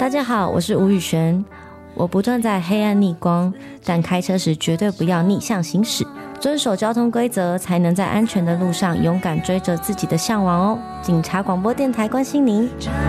大家好，我是吴宇璇。我不断在黑暗逆光，但开车时绝对不要逆向行驶，遵守交通规则，才能在安全的路上勇敢追着自己的向往哦。警察广播电台关心您。